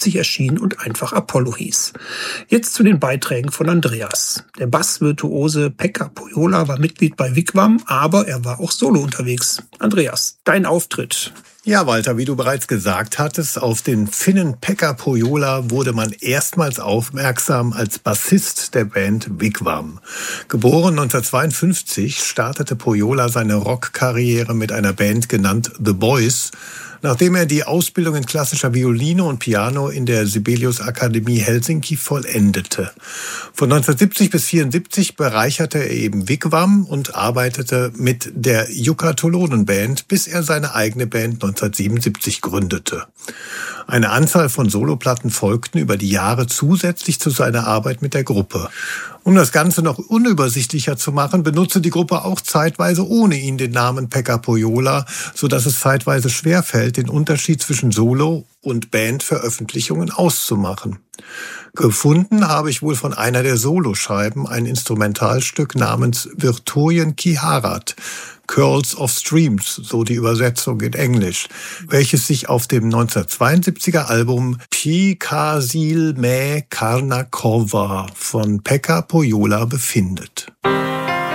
1970 erschien und einfach Apollo hieß. Jetzt zu den Beiträgen von Andreas. Der Bassvirtuose Pekka Pohjola war Mitglied bei Wigwam, aber er war auch solo unterwegs. Andreas, dein Auftritt. Ja, Walter, wie du bereits gesagt hattest, auf den Finnen Pekka Pohjola wurde man erstmals aufmerksam als Bassist der Band Wigwam. Geboren 1952 startete Pohjola seine Rockkarriere mit einer Band genannt The Boys, nachdem er die Ausbildung in klassischer Violine und Piano in der Sibelius Akademie Helsinki vollendete. Von 1970 bis 1974 bereicherte er eben Wigwam und arbeitete mit der Jukka Tolonen Band, bis er seine eigene Band 1977 gründete. Eine Anzahl von Soloplatten folgten über die Jahre zusätzlich zu seiner Arbeit mit der Gruppe. Um das Ganze noch unübersichtlicher zu machen, benutzte die Gruppe auch zeitweise ohne ihn den Namen Pekka Pohjola, sodass es zeitweise schwerfällt, den Unterschied zwischen Solo- und Bandveröffentlichungen auszumachen. Gefunden habe ich wohl von einer der Soloscheiben ein Instrumentalstück namens Virtojen Kiharat, Curls of Streams, so die Übersetzung in Englisch, welches sich auf dem 1972er Album Pikasil Me Karnakova von Pekka Pohjola befindet.